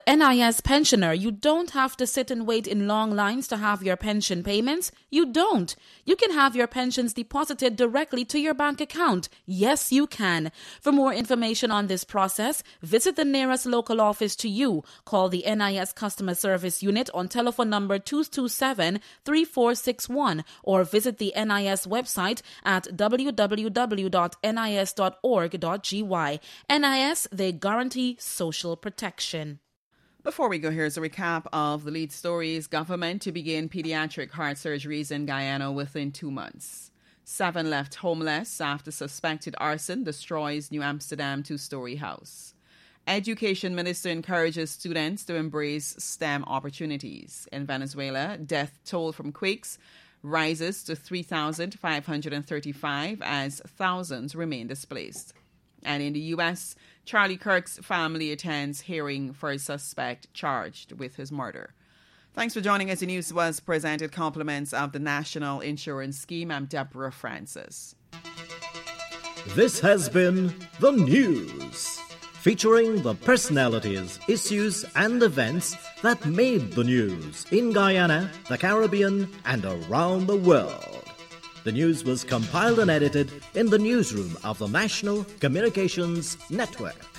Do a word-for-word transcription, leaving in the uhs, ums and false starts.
N I S pensioner, you don't have to sit and wait in long lines to have your pension payments. You don't. You can have your pensions deposited directly to your bank account. Yes, you can. For more information on this process, visit the nearest local office to you. Call the N I S Customer Service Unit on telephone number two two seven, three four six one or visit the N I S website at w w w dot n i s dot org dot g y. N I S, they guarantee social protection. Before we go, here's a recap of the lead stories. Government to begin pediatric heart surgeries in Guyana within two months. Seven left homeless after suspected arson destroys New Amsterdam two-story house. Education Minister encourages students to embrace STEM opportunities. In Venezuela, death toll from quakes rises to three thousand five hundred thirty-five as thousands remain displaced. And in the U S, Charlie Kirk's family attends hearing for a suspect charged with his murder. Thanks for joining us. The news was presented compliments of the National Insurance Scheme. I'm Deborah Francis. This has been The News, featuring the personalities, issues and events that made the news in Guyana, the Caribbean and around the world. The news was compiled and edited in the newsroom of the National Communications Network.